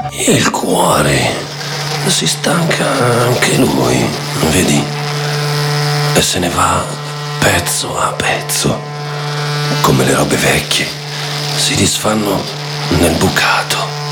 Il cuore si stanca anche lui, vedi? E se ne va pezzo a pezzo, come le robe vecchie si disfanno nel bucato.